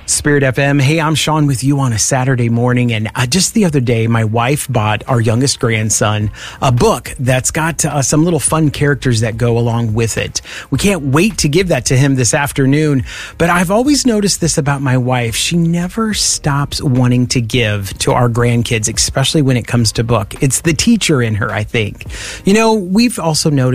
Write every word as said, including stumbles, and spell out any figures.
Spirit F M. Hey, I'm Sean with you on a Saturday morning. And uh, just the other day, my wife bought our youngest grandson a book that's got uh, some little fun characters that go along with it. We can't wait to give that to him this afternoon. But I've always noticed this about my wife. She never stops wanting to give to our grandkids, especially when it comes to book. It's the teacher in her, I think. You know, we've also noticed